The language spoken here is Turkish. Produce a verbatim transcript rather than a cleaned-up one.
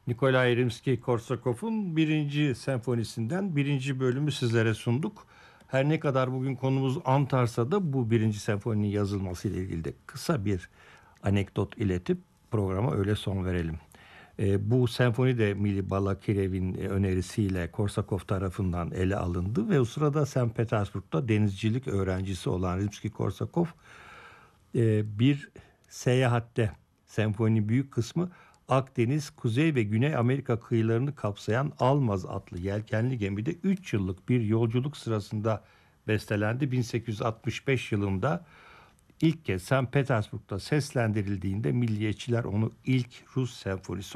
Nikolay Rimski-Korsakov'un birinci senfonisinden birinci bölümü sizlere sunduk. Her ne kadar bugün konumuz Antarsa da bu birinci senfoninin yazılması ile ilgili de kısa bir anekdot iletip programa öyle son verelim. E, bu senfoni de Mili Balakirev'in önerisiyle Korsakov tarafından ele alındı ve o sırada Sankt Petersburg'da denizcilik öğrencisi olan Rimski-Korsakov e, bir seyahatte senfoninin büyük kısmı Akdeniz, Kuzey ve Güney Amerika kıyılarını kapsayan Almaz adlı yelkenli gemide üç yıllık bir yolculuk sırasında bestelendi. bin sekiz yüz altmış beş yılında ilk kez Sankt Petersburg'da seslendirildiğinde milliyetçiler onu ilk Rus senfonisi